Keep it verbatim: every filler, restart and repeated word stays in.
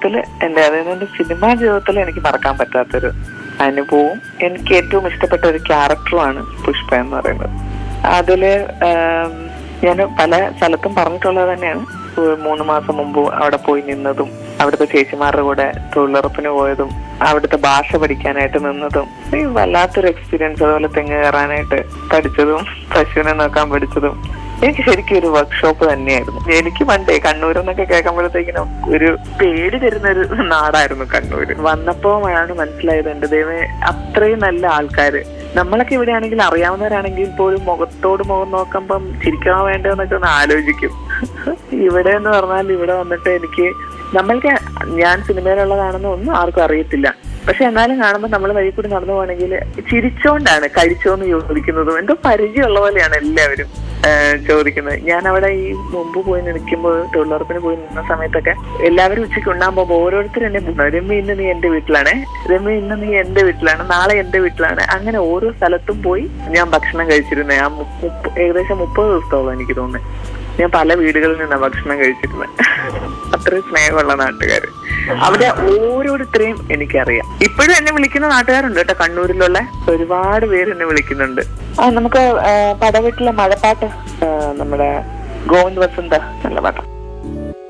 ജീവിതത്തില് എന്റെ അതായത് എന്റെ സിനിമാ ജീവിതത്തിൽ എനിക്ക് മറക്കാൻ പറ്റാത്തൊരു അനുഭവവും എനിക്ക് ഏറ്റവും ഇഷ്ടപ്പെട്ട ഒരു ക്യാരക്ടറുമാണ് പുഷ്പ എന്ന് പറയുന്നത്. അതില് ഞാൻ പല സ്ഥലത്തും പറഞ്ഞിട്ടുള്ളത് തന്നെയാണ്. മൂന്ന് മാസം മുമ്പ് അവിടെ പോയി നിന്നതും, അവിടുത്തെ ചേച്ചിമാരുടെ കൂടെ തൊഴിലുറപ്പിന് പോയതും, അവിടുത്തെ ഭാഷ പഠിക്കാനായിട്ട് നിന്നതും ഈ വല്ലാത്തൊരു എക്സ്പീരിയൻസ്. അതുപോലെ തെങ്ങ് കയറാനായിട്ട് പഠിച്ചതും പശുവിനെ നോക്കാൻ പഠിച്ചതും എനിക്ക് ശരിക്കും ഒരു വർക്ക്ഷോപ്പ് തന്നെയായിരുന്നു. എനിക്ക് പണ്ടേ കണ്ണൂരെന്നൊക്കെ കേൾക്കുമ്പോഴത്തേക്കിനും ഒരു പേടി തരുന്ന ഒരു നാടായിരുന്നു കണ്ണൂര്. വന്നപ്പോഴാണ് മനസ്സിലായത് എന്റെ ദൈവമേ അത്രയും നല്ല ആൾക്കാര്. നമ്മളൊക്കെ ഇവിടെ ആണെങ്കിൽ അറിയാവുന്നവരാണെങ്കിൽ പോലും മുഖത്തോട് മുഖം നോക്കുമ്പം ചിരിക്കാൻ വേണ്ടതെന്നൊക്കെ ഒന്ന് ആലോചിക്കും. ഇവിടെ എന്ന് പറഞ്ഞാൽ ഇവിടെ വന്നിട്ട് എനിക്ക് നമ്മൾക്ക് ഞാൻ സിനിമയിലുള്ളതാണെന്ന് ഒന്നും ആർക്കും അറിയത്തില്ല. പക്ഷെ എന്നാലും കാണുമ്പോൾ നമ്മൾ വഴി കൂടി നടന്നു പോകണമെങ്കിൽ ചിരിച്ചോണ്ടാണ് കഴിച്ചോന്ന് ചോദിക്കുന്നതും എന്തോ പരിചയമുള്ള പോലെയാണ് എല്ലാവരും ചോദിക്കുന്നത്. ഞാൻ അവിടെ ഈ മുമ്പ് പോയി നിൽക്കുമ്പോൾ തൊഴിലുറപ്പിന് പോയി നിന്ന സമയത്തൊക്കെ എല്ലാവരും ഉച്ചയ്ക്ക് ഉണ്ടാകാൻ പോകുമ്പോൾ ഓരോരുത്തരും എന്നെ പോകുന്നത് രമ്യ ഇന്ന് നീ എന്റെ വീട്ടിലാണ്, രമ്യ ഇന്ന് നീ എന്റെ വീട്ടിലാണ്, നാളെ എന്റെ വീട്ടിലാണ്. അങ്ങനെ ഓരോ സ്ഥലത്തും പോയി ഞാൻ ഭക്ഷണം കഴിച്ചിരുന്നേ. ആ ഏകദേശം മുപ്പത് ദിവസത്തോളം എനിക്ക് തോന്നുന്നു ഞാൻ പല വീടുകളിൽ നിന്നാണ് ഭക്ഷണം കഴിച്ചിരുന്നത്. അത്രയും സ്നേഹമുള്ള നാട്ടുകാര്. അവിടെ ഓരോരുത്തരെയും എനിക്കറിയാം. ഇപ്പോഴും എന്നെ വിളിക്കുന്ന നാട്ടുകാരുണ്ട് കേട്ടോ. കണ്ണൂരിലുള്ള ഒരുപാട് പേര് എന്നെ വിളിക്കുന്നുണ്ട്. ആ നമുക്ക് പടവീട്ടിലെ മഴപ്പാട്ട്, നമ്മുടെ ഗോവിന്ദ് വസന്ത നല്ല പാട്ട്.